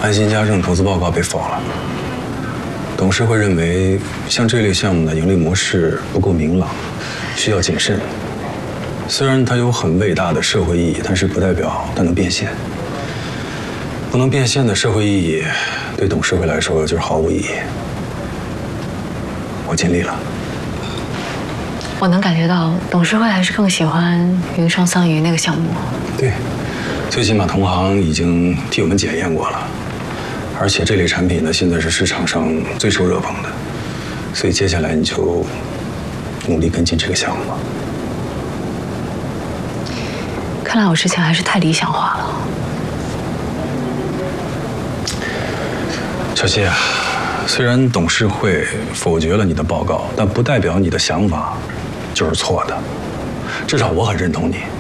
安心家政投资报告被否了。董事会认为，像这类项目的盈利模式不够明朗，需要谨慎。虽然它有很伟大的社会意义，但是不代表它能变现。不能变现的社会意义，对董事会来说就是毫无意义。我尽力了。 我能感觉到董事会还是更喜欢云商桑榆那个项目。 对，最起码同行已经替我们检验过了，而且这类产品呢，现在是市场上最受热捧的，所以接下来你就努力跟进这个项目吧。 看来我之前还是太理想化了。 小希啊，虽然董事会否决了你的报告，但不代表你的想法就是错的，至少我很认同你。